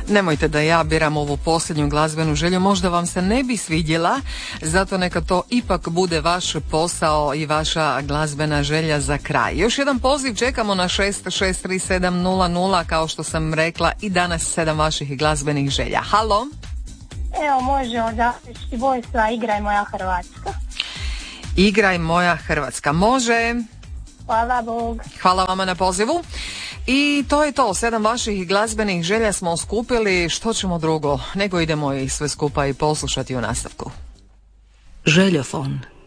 Nemojte da ja biram ovu posljednju glazbenu želju, možda vam se ne bi svidjela, zato neka to ipak bude vaš posao i vaša glazbena želja za kraj. Još jedan poziv čekamo na 663700, kao što sam rekla i danas 7 vaših glazbenih želja. Halo? Evo, možemo završiti Vojstva, Igraj moja Hrvatska. Igraj moja Hrvatska, može? Hvala Bog. Hvala vama na pozivu. I to je to, 7 vaših glazbenih želja smo skupili, što ćemo drugo, nego idemo ih sve skupa i poslušati u nastavku. Željofon.